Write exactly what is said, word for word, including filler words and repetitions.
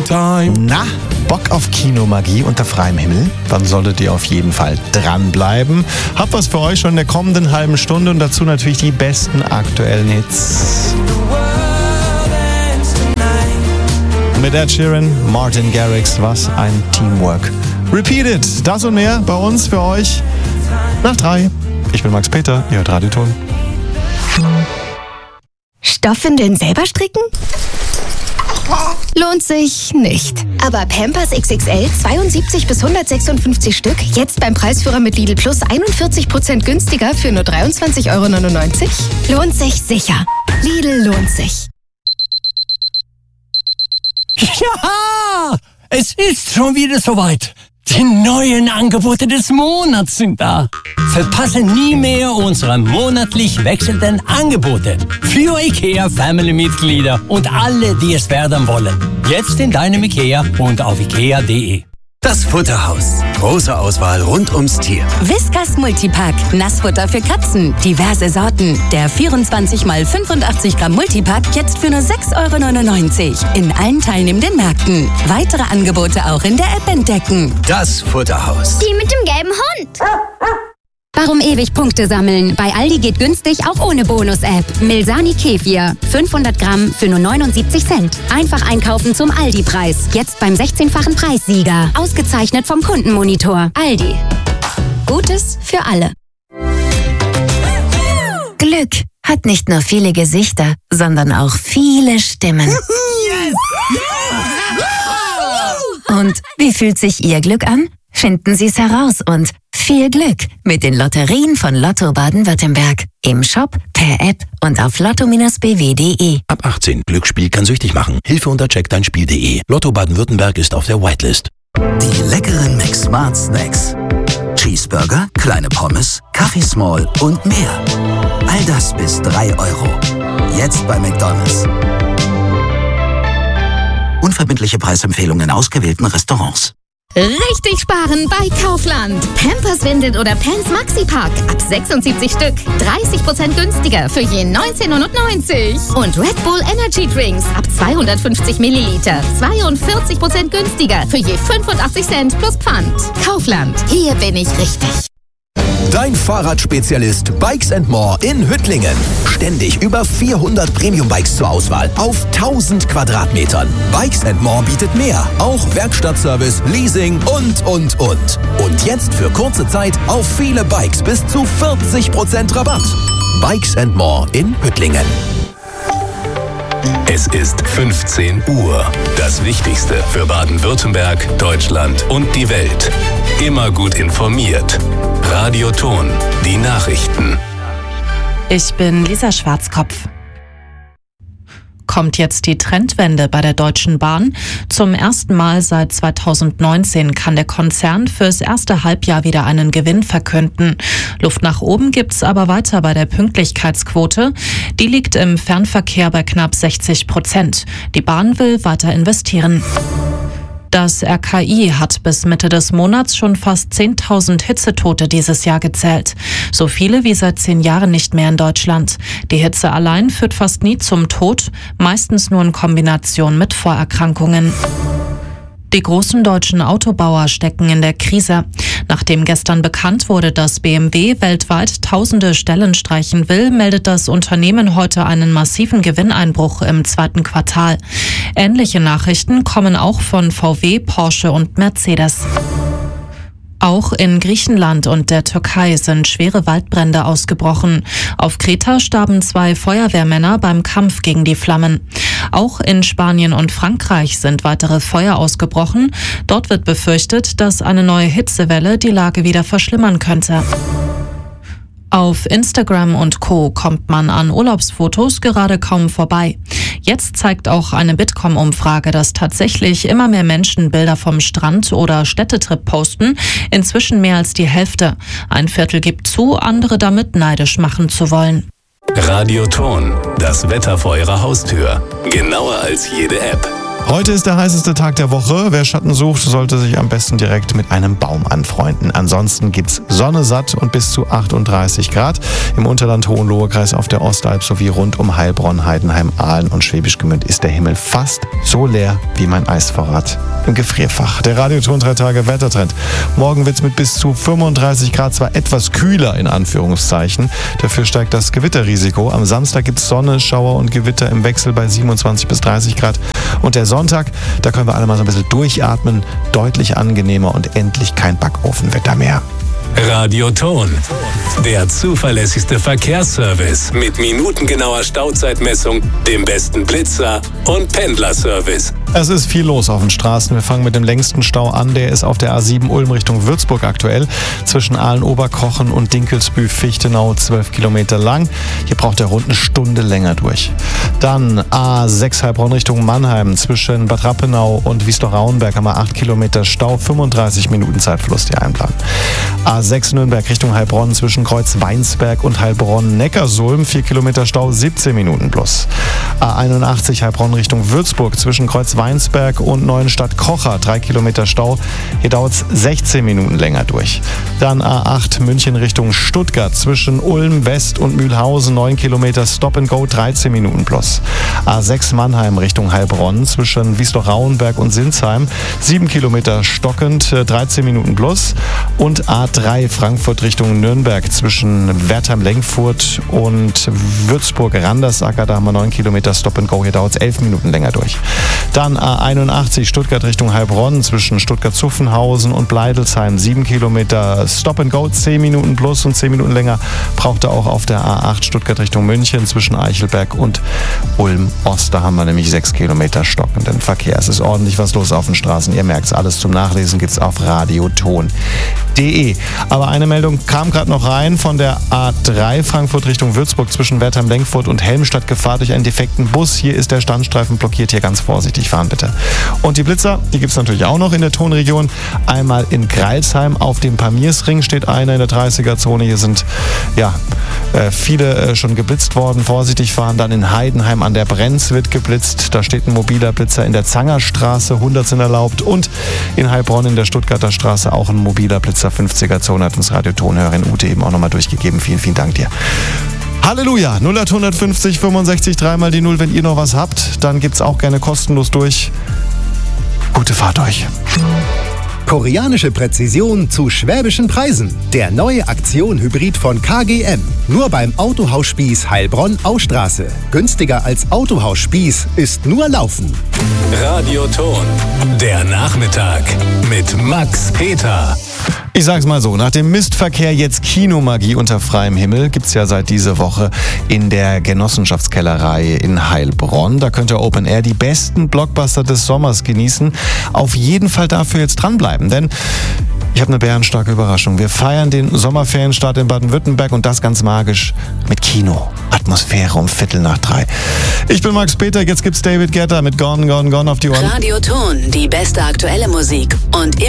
time. Na, Bock auf Kinomagie unter freiem Himmel? Dann solltet ihr auf jeden Fall dranbleiben. Hab was für euch schon in der kommenden halben Stunde und dazu natürlich die besten aktuellen Hits. Mit Ed Sheeran, Martin Garrix, was ein Teamwork. Repeat it, das und mehr bei uns für euch nach drei. Ich bin Max Peter, ihr hört Radioton. Stoffwindeln selber stricken? Lohnt sich nicht. Aber Pampers X X L zweiundsiebzig bis hundertsechsundfünfzig Stück, jetzt beim Preisführer mit Lidl Plus einundvierzig Prozent günstiger für nur dreiundzwanzig Euro neunundneunzig? Lohnt sich sicher. Lidl lohnt sich. Ja, es ist schon wieder soweit. Die neuen Angebote des Monats sind da. Verpasse nie mehr unsere monatlich wechselnden Angebote für IKEA-Family-Mitglieder und alle, die es werden wollen. Jetzt in deinem IKEA und auf ikea punkt de. Das Futterhaus. Große Auswahl rund ums Tier. Whiskas Multipack. Nassfutter für Katzen. Diverse Sorten. Der vierundzwanzig mal fünfundachtzig Gramm Multipack jetzt für nur sechs Euro neunundneunzig. In allen teilnehmenden Märkten. Weitere Angebote auch in der App entdecken. Das Futterhaus. Die mit dem gelben Hund. Warum ewig Punkte sammeln? Bei Aldi geht günstig auch ohne Bonus-App. Milsani Kefir. fünfhundert Gramm für nur neunundsiebzig Cent. Einfach einkaufen zum Aldi-Preis. Jetzt beim sechzehnfachen Preissieger. Ausgezeichnet vom Kundenmonitor. Aldi. Gutes für alle. Glück hat nicht nur viele Gesichter, sondern auch viele Stimmen. Und wie fühlt sich Ihr Glück an? Finden Sie es heraus und viel Glück mit den Lotterien von Lotto Baden-Württemberg. Im Shop, per App und auf lotto b w punkt de. Ab achtzehn. Glücksspiel kann süchtig machen. Hilfe unter check dein Spiel punkt de. Lotto Baden-Württemberg ist auf der Whitelist. Die leckeren McSmart Snacks. Cheeseburger, kleine Pommes, Kaffee Small und mehr. All das bis drei Euro. Jetzt bei McDonald's. Unverbindliche Preisempfehlungen in ausgewählten Restaurants. Richtig sparen bei Kaufland. Pampers Windeln oder Pants Maxi Pack ab sechsundsiebzig Stück. dreißig Prozent günstiger für je neunzehn neunundneunzig. Und Red Bull Energy Drinks ab zweihundertfünfzig Milliliter. zweiundvierzig Prozent günstiger für je fünfundachtzig Cent plus Pfand. Kaufland. Hier bin ich richtig. Dein Fahrradspezialist Bikes and More in Hüttlingen. Ständig über vierhundert Premium-Bikes zur Auswahl auf tausend Quadratmetern. Bikes and More bietet mehr, auch Werkstattservice, Leasing und, und, und. Und jetzt für kurze Zeit auf viele Bikes bis zu vierzig Prozent Rabatt. Bikes and More in Hüttlingen. Es ist fünfzehn Uhr. Das Wichtigste für Baden-Württemberg, Deutschland und die Welt. Immer gut informiert. Radioton, die Nachrichten. Ich bin Lisa Schwarzkopf. Kommt jetzt die Trendwende bei der Deutschen Bahn? Zum ersten Mal seit zweitausendneunzehn kann der Konzern fürs erste Halbjahr wieder einen Gewinn verkünden. Luft nach oben gibt's aber weiter bei der Pünktlichkeitsquote. Die liegt im Fernverkehr bei knapp sechzig Prozent. Die Bahn will weiter investieren. Das R K I hat bis Mitte des Monats schon fast zehntausend Hitzetote dieses Jahr gezählt. So viele wie seit zehn Jahren nicht mehr in Deutschland. Die Hitze allein führt fast nie zum Tod, meistens nur in Kombination mit Vorerkrankungen. Die großen deutschen Autobauer stecken in der Krise. Nachdem gestern bekannt wurde, dass B M W weltweit tausende Stellen streichen will, meldet das Unternehmen heute einen massiven Gewinneinbruch im zweiten Quartal. Ähnliche Nachrichten kommen auch von V W, Porsche und Mercedes. Auch in Griechenland und der Türkei sind schwere Waldbrände ausgebrochen. Auf Kreta starben zwei Feuerwehrmänner beim Kampf gegen die Flammen. Auch in Spanien und Frankreich sind weitere Feuer ausgebrochen. Dort wird befürchtet, dass eine neue Hitzewelle die Lage wieder verschlimmern könnte. Auf Instagram und Co. kommt man an Urlaubsfotos gerade kaum vorbei. Jetzt zeigt auch eine Bitkom-Umfrage, dass tatsächlich immer mehr Menschen Bilder vom Strand oder Städtetrip posten. Inzwischen mehr als die Hälfte. Ein Viertel gibt zu, andere damit neidisch machen zu wollen. Radioton, das Wetter vor Ihrer Haustür. Genauer als jede App. Heute ist der heißeste Tag der Woche. Wer Schatten sucht, sollte sich am besten direkt mit einem Baum anfreunden. Ansonsten gibt's Sonne satt und bis zu achtunddreißig Grad. Im Unterland Hohenlohe-Kreis auf der Ostalb sowie rund um Heilbronn, Heidenheim, Aalen und Schwäbisch Gmünd ist der Himmel fast so leer wie mein Eisvorrat im Gefrierfach. Der Radioton drei Tage Wettertrend. Morgen wird's mit bis zu fünfunddreißig Grad zwar etwas kühler in Anführungszeichen. Dafür steigt das Gewitterrisiko. Am Samstag gibt's Sonne, Schauer und Gewitter im Wechsel bei siebenundzwanzig bis dreißig Grad. Und der Sonntag, da können wir alle mal so ein bisschen durchatmen, deutlich angenehmer und endlich kein Backofenwetter mehr. Radioton, der zuverlässigste Verkehrsservice mit minutengenauer Stauzeitmessung, dem besten Blitzer und Pendlerservice. Es ist viel los auf den Straßen. Wir fangen mit dem längsten Stau an. Der ist auf der A sieben Ulm Richtung Würzburg aktuell. Zwischen Aalen-Oberkochen und Dinkelsbühl-Fichtenau zwölf Kilometer lang. Hier braucht er rund eine Stunde länger durch. Dann A sechs Heilbronn Richtung Mannheim. Zwischen Bad Rappenau und Wiesloch-Rauenberg haben wir acht Kilometer Stau. fünfunddreißig Minuten Zeitverlust hier einplanen. A sechs Nürnberg Richtung Heilbronn. Zwischen Kreuz-Weinsberg und Heilbronn-Neckarsulm. vier Kilometer Stau, siebzehn Minuten plus. A einundachtzig Heilbronn Richtung Würzburg. Zwischen Kreuz-Weinsberg und Neuenstadt-Kocher, drei Kilometer Stau. Hier dauert es sechzehn Minuten länger durch. Dann A acht München Richtung Stuttgart. Zwischen Ulm West und Mühlhausen, neun Kilometer Stop and Go, dreizehn Minuten plus. A sechs Mannheim Richtung Heilbronn. Zwischen Wiesloch-Rauenberg und Sinsheim, sieben Kilometer stockend, dreizehn Minuten plus. Und A drei Frankfurt Richtung Nürnberg. Zwischen Wertheim-Lenkfurt und Würzburg-Randersacker, da haben wir neun Kilometer Stop and Go. Hier dauert es elf Minuten länger durch. Dann A einundachtzig Stuttgart Richtung Heilbronn. Zwischen Stuttgart-Zuffenhausen und Bleidelsheim, sieben Kilometer Stop and Go, zehn Minuten plus und zehn Minuten länger braucht er auch auf der A acht Stuttgart Richtung München. Zwischen Eichelberg und Ulm-Ost, da haben wir nämlich sechs Kilometer stockenden Verkehr. Es ist ordentlich was los auf den Straßen. Ihr merkt es, alles zum Nachlesen gibt's auf radioton punkt de. Aber eine Meldung kam gerade noch rein von der A drei Frankfurt Richtung Würzburg zwischen Wertheim-Lenkfurt und Helmstadt. Gefahr durch einen defekten Bus. Hier ist der Standstreifen blockiert. Hier ganz vorsichtig fahren bitte. Und die Blitzer, die gibt es natürlich auch noch in der Tonregion. Einmal in Greilsheim auf dem Pamirsring steht einer in der dreißiger-Zone. Hier sind ja äh, viele äh, schon geblitzt worden. Vorsichtig fahren. Dann in Heidenheim an der Brenz wird geblitzt. Da steht ein mobiler Blitzer in der Zangerstraße. hundert sind erlaubt. Und in Heilbronn in der Stuttgarter Straße auch ein mobiler Blitzer. fünfziger-Zone hat uns Radiotonhörerin Ute eben auch nochmal durchgegeben. Vielen, vielen Dank dir. Halleluja, null acht fünfzig fünfundsechzig dreimal die null. Wenn ihr noch was habt, dann gibt's auch gerne kostenlos durch. Gute Fahrt euch. Koreanische Präzision zu schwäbischen Preisen. Der neue Aktion Hybrid von K G M. Nur beim Autohaus Spieß Heilbronn-Austraße. Günstiger als Autohaus Spieß ist nur Laufen. Radioton, der Nachmittag mit Max Peter. Ich sag's mal so, nach dem Mistverkehr jetzt Kinomagie unter freiem Himmel gibt's ja seit dieser Woche in der Genossenschaftskellerei in Heilbronn. Da könnt ihr Open Air die besten Blockbuster des Sommers genießen. Auf jeden Fall dafür jetzt dranbleiben, denn ich habe eine bärenstarke Überraschung. Wir feiern den Sommerferienstart in Baden-Württemberg und das ganz magisch mit Kino. Atmosphäre um Viertel nach drei. Ich bin Max Peter, jetzt gibt's David Guetta mit Gone, Gone, Gone auf die Ohren. Radioton, die beste aktuelle Musik und